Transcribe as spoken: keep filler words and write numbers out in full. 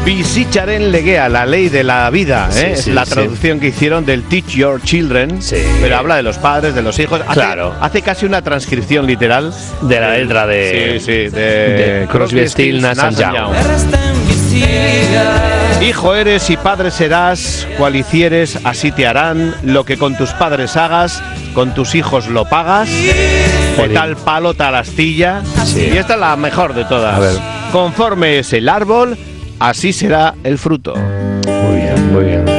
Bizitzaren legea, la ley de la vida, ¿eh? Sí, sí, es la sí. traducción que hicieron del Teach Your Children, Sí. pero habla de los padres, de los hijos. Hace, Claro. hace casi una transcripción literal De la letra de, sí, sí, de, de Crosby, Stills, Nash and Young. Hijo eres y padre serás, cual hicieres, así te harán. Lo que con tus padres hagas, con tus hijos lo pagas. De Jolín. tal palo, tal astilla. Sí. Y esta es la mejor de todas. A ver. Conforme es el árbol, así será el fruto. Muy bien, muy bien.